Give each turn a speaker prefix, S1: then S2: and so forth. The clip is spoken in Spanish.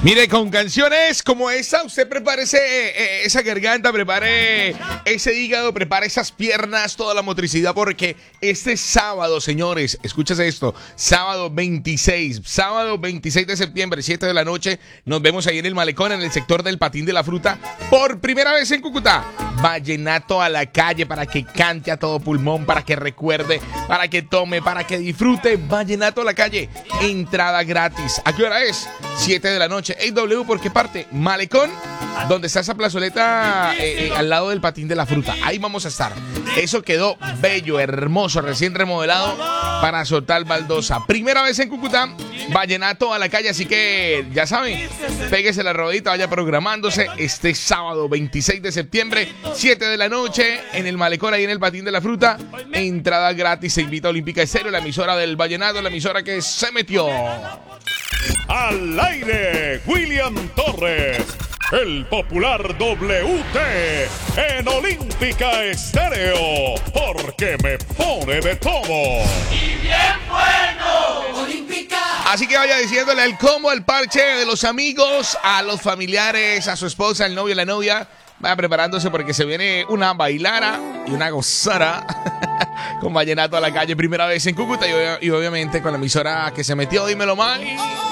S1: Mire, con canciones como esa, usted prepare esa garganta, prepare ese hígado, prepare esas piernas, toda la motricidad, porque este sábado, señores, escúchase esto, sábado 26 de septiembre, 7 de la noche, nos vemos ahí en el Malecón, en el sector del Patín de la Fruta, por primera vez en Cúcuta. Vallenato a la calle para que cante a todo pulmón, para que recuerde, para que tome, para que disfrute. Vallenato a la calle, entrada gratis. ¿A qué hora es? 7 de la noche. AW, ¿por qué parte? Malecón, donde está esa plazoleta al lado del Patín de la Fruta. Ahí vamos a estar. Eso quedó bello, hermoso, recién remodelado para soltar baldosa. Primera vez en Cúcuta, vallenato a la calle, así que ya saben, péguese la rodita, vaya programándose este sábado 26 de septiembre, 7 de la noche, en el Malecón, ahí en el Patín de la Fruta. Entrada gratis, se invita a Olímpica Estéreo, la emisora del vallenato, la emisora que se metió.
S2: Al aire, William Torres, el popular WT, en Olímpica Estéreo, porque me pone de todo.
S3: ¡Y bien bueno! Olímpica.
S1: Así que vaya diciéndole el combo, el parche de los amigos, a los familiares, a su esposa, el novio, la novia. Vaya preparándose porque se viene una bailara y una gozara con vallenato a la calle, primera vez en Cúcuta y obviamente con la emisora que se metió. Dímelo, Mike.